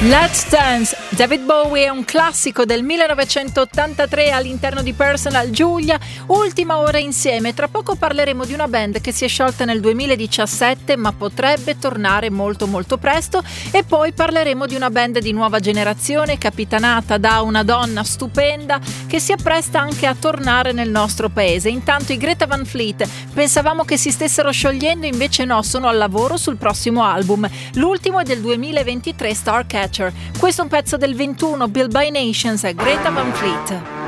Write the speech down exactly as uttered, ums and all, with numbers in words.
Let's Dance, David Bowie è un classico del millenovecentottantatré all'interno di Personal. Giulia, ultima ora insieme. Tra poco parleremo di una band che si è sciolta nel duemiladiciassette ma potrebbe tornare molto molto presto, e poi parleremo di una band di nuova generazione capitanata da una donna stupenda che si appresta anche a tornare nel nostro paese. Intanto i Greta Van Fleet, pensavamo che si stessero sciogliendo, invece no, sono al lavoro sul prossimo album. L'ultimo è del duemilaventitré, Starcatcher. Questo è un pezzo del ventuno, Built by Nations, Greta Van Fleet.